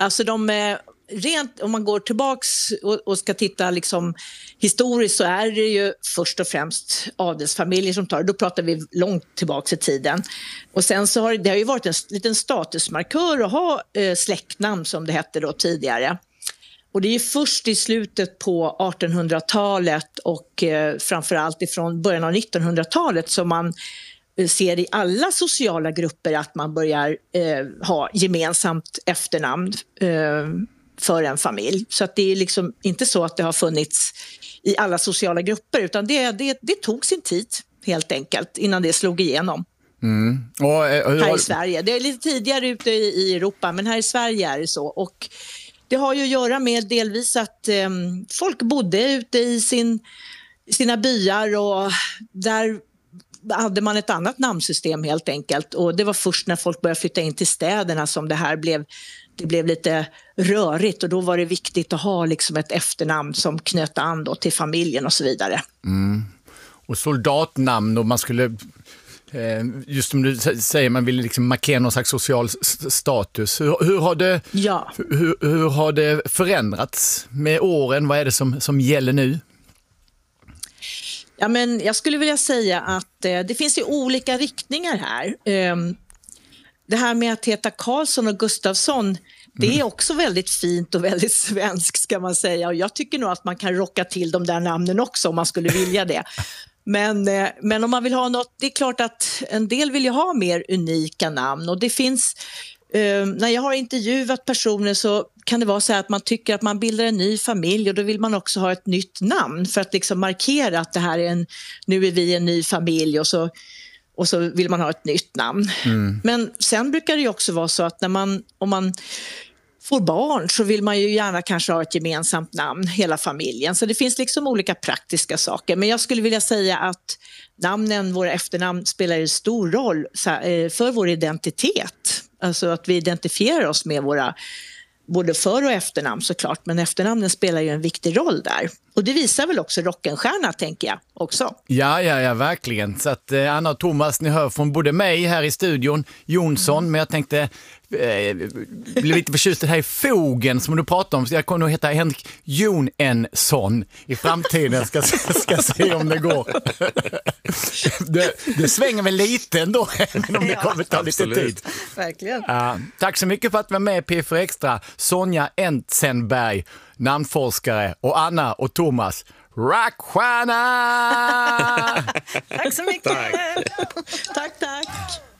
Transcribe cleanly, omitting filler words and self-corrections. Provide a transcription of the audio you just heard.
Alltså rent, om man går tillbaks och ska titta liksom historiskt, så är det ju först och främst adelsfamiljer som tar det. Då pratar vi långt tillbaks i tiden. Och sen så har det har ju varit en liten statusmarkör att ha släktnamn, som det hette då tidigare. Och det är ju först i slutet på 1800-talet och framförallt ifrån början av 1900-talet som man ser i alla sociala grupper att man börjar ha gemensamt efternamn för en familj. Så att det är liksom inte så att det har funnits i alla sociala grupper, utan det tog sin tid helt enkelt innan det slog igenom. Här i Sverige. Det är lite tidigare ute i Europa, men här i Sverige är det så. Och det har ju att göra med delvis att folk bodde ute i sina byar, och där hade man ett annat namnsystem helt enkelt. Och det var först när folk började flytta in till städerna som det blev lite rörigt, och då var det viktigt att ha liksom ett efternamn som knöt an då till familjen och så vidare. Och soldatnamn, och man skulle, just som du säger, man vill liksom markera någon slags social status. Hur har det förändrats med åren? Vad är det som gäller nu? Ja, men jag skulle vilja säga att det finns ju olika riktningar här. Det här med att heta Karlsson och Gustafsson, det är också väldigt fint och väldigt svenskt, ska man säga. Och jag tycker nog att man kan rocka till de där namnen också om man skulle vilja det. Men om man vill ha något, det är klart att en del vill ju ha mer unika namn. Och det finns, när jag har intervjuat personer så kan det vara så här att man tycker att man bildar en ny familj, och då vill man också ha ett nytt namn för att liksom markera att det här är nu är vi en ny familj, och så vill man ha ett nytt namn. Men sen brukar det ju också vara så att om man får barn så vill man ju gärna kanske ha ett gemensamt namn, hela familjen. Så det finns liksom olika praktiska saker. Men jag skulle vilja säga att namnen, våra efternamn, spelar en stor roll för vår identitet. Alltså att vi identifierar oss med våra både för- och efternamn såklart, men efternamnen spelar ju en viktig roll där. Och det visar väl också Rock'n'Stjärna, tänker jag också. Ja, verkligen. Så att Anna och Thomas, ni hör från både mig här i studion, Jonsson, men jag tänkte bli lite förtjust här i fogen som du pratar om. Så jag kommer nog heta Henrik Jonsson i framtiden. Ska se om det går. Det svänger väl lite ändå, även om det kommer ta lite tid. Verkligen. Tack så mycket för att du var med i P4 Extra. Sonja Entzenberg, namnforskare, och Anna och Thomas, rockstjärna! Tack så mycket. Tack. Tack.